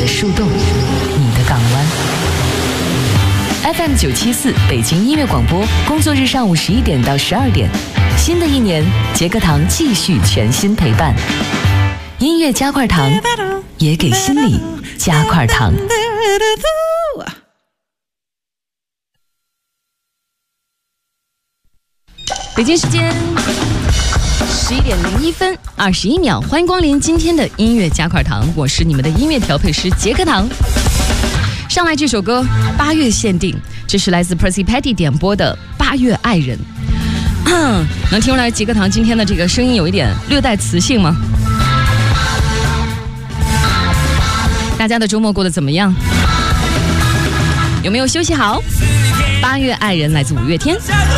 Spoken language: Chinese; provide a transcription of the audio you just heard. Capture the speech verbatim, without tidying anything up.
树洞，你的港湾。F M 九七四北京音乐广播，工作日上午十一点到十二点。新的一年，杰克堂继续全新陪伴。音乐加块糖，也给心里加块糖。北京时间十一点零一分二十一秒，欢迎光临今天的音乐加块糖，我是你们的音乐调配师杰克堂。上来这首歌八月限定，这是来自 Percy Patty 点播的《八月爱人》。能听出来杰克堂今天的这个声音有一点略带磁性吗？大家的周末过得怎么样？有没有休息好？八月爱人来自五月天。